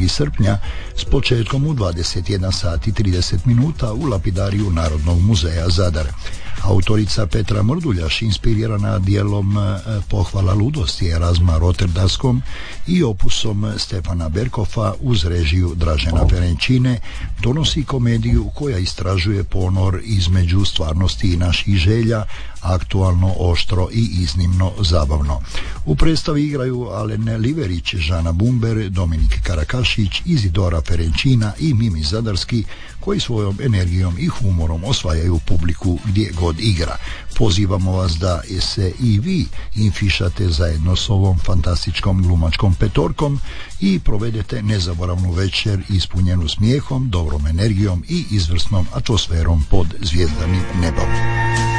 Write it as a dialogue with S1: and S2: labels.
S1: 2. srpnja s početkom u 21 sat i 30 minuta u lapidariju Narodnog muzeja Zadar. Autorica Petra Morduljaš, inspirirana dijelom Pohvala ludosti Erazma Rotterdamskom i opusom Stefana Berkofa uz režiju Dražena Ferenčine, donosi komediju koja istražuje ponor između stvarnosti i naših želja, aktualno, oštro i iznimno zabavno. U predstavi igraju Alen Liverić, Žana Bumber, Dominik Karakašić, Izidora Ferenčina i Mimi Zadarski, koji svojom energijom i humorom osvajaju publiku gdje god igra. Pozivamo vas da se i vi infišate zajedno s ovom fantastičkom glumačkom petorkom i provedete nezaboravnu večer ispunjenu smijehom, dobrom energijom i izvrsnom atmosferom pod zvjezdanim nebom.